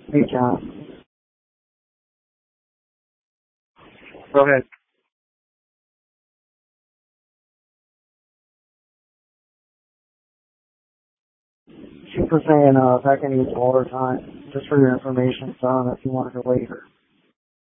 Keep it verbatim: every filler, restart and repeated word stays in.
Hey, John. Go ahead. She was saying uh, if I can use overtime, just for your information, son, if you wanted to later.